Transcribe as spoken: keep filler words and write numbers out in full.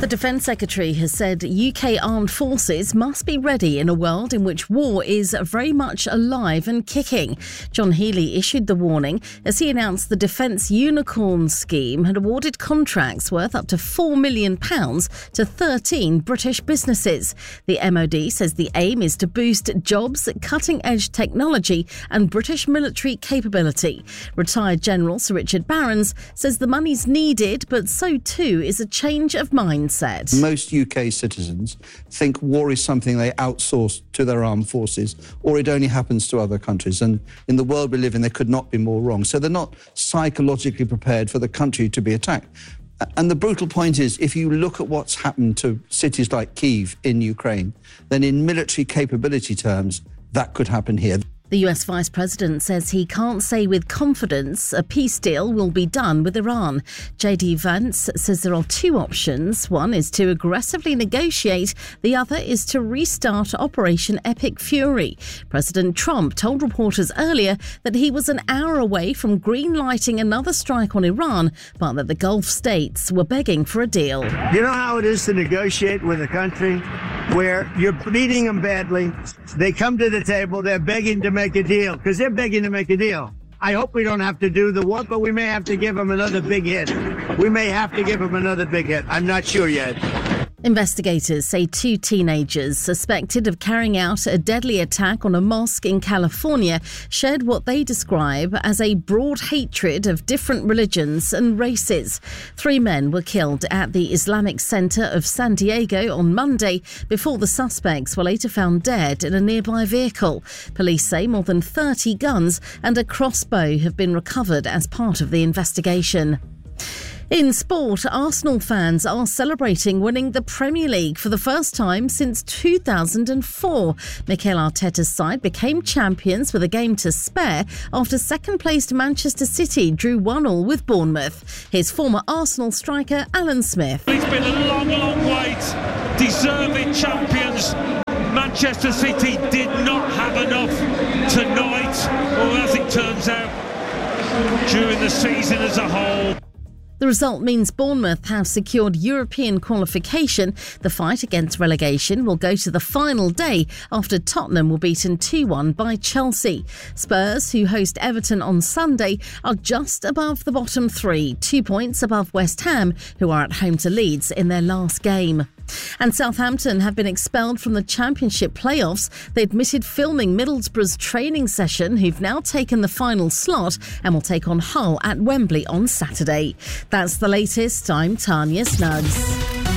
The Defence Secretary has said U K armed forces must be ready in a world in which war is very much alive and kicking. John Healey issued the warning as he announced the Defence Unicorn scheme had awarded contracts worth up to four million pounds to thirteen British businesses. The M O D says the aim is to boost jobs, cutting-edge technology and British military capability. Retired General Sir Richard Barrons says the money's needed, but so too is a change of mindset. Most U K citizens think war is something they outsource to their armed forces, or it only happens to other countries. And in the world we live in, they could not be more wrong. So they're not psychologically prepared for the country to be attacked. And the brutal point is, if you look at what's happened to cities like Kyiv in Ukraine, then in military capability terms, that could happen here. The U S Vice President says he can't say with confidence a peace deal will be done with Iran. J D Vance says there are two options. One is to aggressively negotiate. The other is to restart Operation Epic Fury. President Trump told reporters earlier that he was an hour away from green-lighting another strike on Iran, but that the Gulf states were begging for a deal. You know how it is to negotiate with a country where you're beating them badly. They come to the table, they're begging to make a deal because they're begging to make a deal. I hope we don't have to do the work, but we may have to give them another big hit. We may have to give them another big hit. I'm not sure yet. Investigators say two teenagers suspected of carrying out a deadly attack on a mosque in California shared what they describe as a broad hatred of different religions and races. Three men were killed at the Islamic Center of San Diego on Monday before the suspects were later found dead in a nearby vehicle. Police say more than thirty guns and a crossbow have been recovered as part of the investigation. In sport, Arsenal fans are celebrating winning the Premier League for the first time since two thousand four. Mikel Arteta's side became champions with a game to spare after second-placed Manchester City drew one all with Bournemouth. His former Arsenal striker, Alan Smith. It's been a long, long wait. Deserving champions. Manchester City did not have enough tonight, or as it turns out, during the season as a whole. The result means Bournemouth have secured European qualification. The fight against relegation will go to the final day after Tottenham were beaten two one by Chelsea. Spurs, who host Everton on Sunday, are just above the bottom three, two points above West Ham, who are at home to Leeds in their last game. And Southampton have been expelled from the Championship playoffs. They admitted filming Middlesbrough's training session, who've now taken the final slot and will take on Hull at Wembley on Saturday. That's the latest. I'm Tanya Snuggs.